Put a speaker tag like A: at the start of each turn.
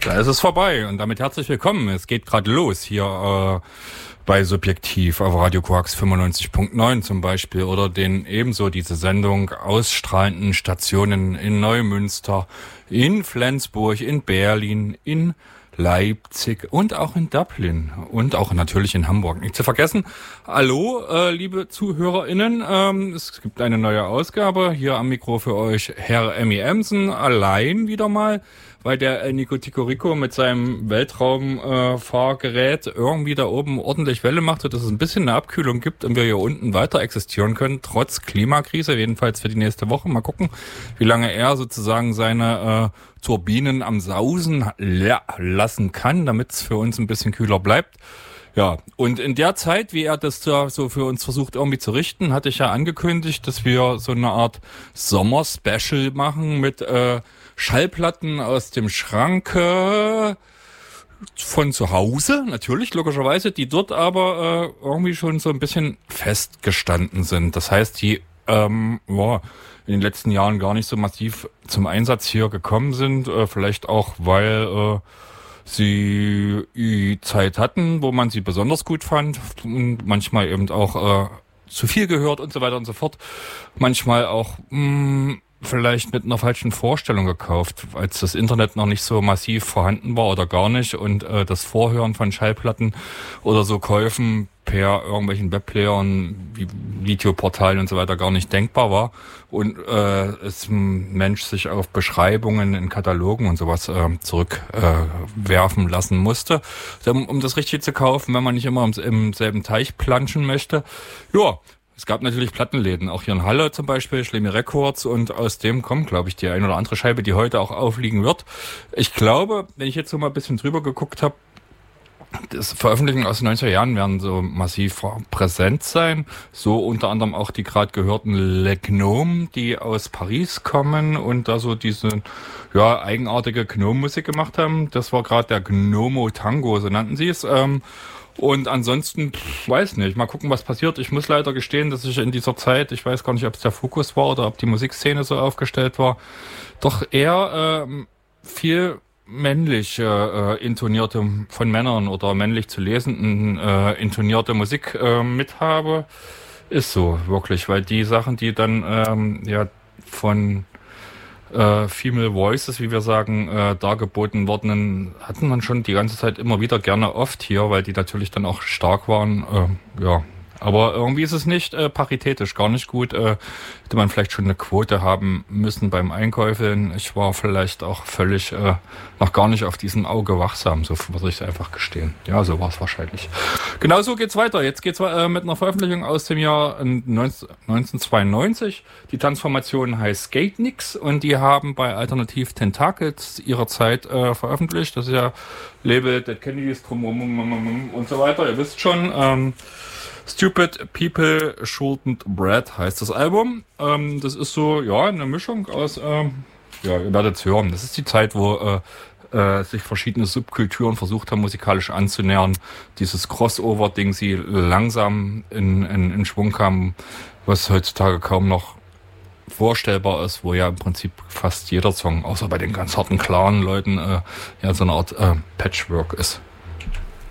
A: Da ist es vorbei und damit herzlich willkommen. Es geht gerade los hier bei Subjektiv auf Radio Koax 95.9 zum Beispiel oder den ebenso diese Sendung ausstrahlenden Stationen in Neumünster, in Flensburg, in Berlin, in Leipzig und auch in Dublin und auch natürlich in Hamburg. Nicht zu vergessen, hallo, liebe ZuhörerInnen, es gibt eine neue Ausgabe. Hier am Mikro für euch Herr Emmy Emsen, allein wieder mal, weil der Nico Ticorico mit seinem Weltraumfahrgerät irgendwie da oben ordentlich Welle macht, sodass es ein bisschen eine Abkühlung gibt und wir hier unten weiter existieren können, trotz Klimakrise, jedenfalls für die nächste Woche. Mal gucken, wie lange er sozusagen seine Turbinen am Sausen lassen kann, damit es für uns ein bisschen kühler bleibt. Ja, und in der Zeit, wie er das so für uns versucht irgendwie zu richten, hatte ich ja angekündigt, dass wir so eine Art Sommer-Special machen mit Schallplatten aus dem Schrank von zu Hause, natürlich, logischerweise, die dort aber irgendwie schon so ein bisschen festgestanden sind. Das heißt, die in den letzten Jahren gar nicht so massiv zum Einsatz hier gekommen sind, vielleicht auch, weil sie Zeit hatten, wo man sie besonders gut fand und manchmal eben auch zu viel gehört und so weiter und so fort. Manchmal auch vielleicht mit einer falschen Vorstellung gekauft, als das Internet noch nicht so massiv vorhanden war oder gar nicht und das Vorhören von Schallplatten oder so Käufen per irgendwelchen Webplayern, Videoportalen und so weiter gar nicht denkbar war und es ein Mensch sich auf Beschreibungen in Katalogen und sowas zurückwerfen lassen musste, um das Richtige zu kaufen, wenn man nicht immer im selben Teich planschen möchte. Ja, es gab natürlich Plattenläden, auch hier in Halle zum Beispiel, Schlemi Records, und aus dem kommt, glaube ich, die ein oder andere Scheibe, die heute auch aufliegen wird. Ich glaube, wenn ich jetzt so mal ein bisschen drüber geguckt habe, das Veröffentlichungen aus den 90er Jahren werden so massiv präsent sein. So unter anderem auch die gerade gehörten Le Gnome, die aus Paris kommen und da so diese eigenartige Gnome-Musik gemacht haben. Das war gerade der Gnomo Tango, so nannten sie es. Und ansonsten, weiß nicht, mal gucken, was passiert. Ich muss leider gestehen, dass ich in dieser Zeit, ich weiß gar nicht, ob es der Fokus war oder ob die Musikszene so aufgestellt war, doch eher viel männlich intonierte, von Männern oder männlich zu lesenden intonierte Musik mit habe. Ist so, wirklich, weil die Sachen, die dann von Female Voices, wie wir sagen, dargeboten wurden, hatten man schon die ganze Zeit immer wieder gerne oft hier, weil die natürlich dann auch stark waren, Aber irgendwie ist es nicht paritätisch, gar nicht gut. Hätte man vielleicht schon eine Quote haben müssen beim Einkäufen. Ich war vielleicht auch völlig noch gar nicht auf diesem Auge wachsam, so muss ich es einfach gestehen. Ja, so war es wahrscheinlich. Genau so geht's weiter. Jetzt geht's mit einer Veröffentlichung aus dem Jahr 1992. Die Transformation heißt Skate Nix und die haben bei Alternative Tentacles ihrer Zeit veröffentlicht. Das ist ja Label Dead Kennedys drumherum und so weiter. Ihr wisst schon, Stupid People Shouldn't Bread heißt das Album. Das ist so, eine Mischung aus, ihr werdet es hören. Das ist die Zeit, wo sich verschiedene Subkulturen versucht haben, musikalisch anzunähern. Dieses Crossover-Ding, sie langsam in Schwung kam, was heutzutage kaum noch vorstellbar ist, wo ja im Prinzip fast jeder Song, außer bei den ganz harten, klaren Leuten, so eine Art Patchwork ist.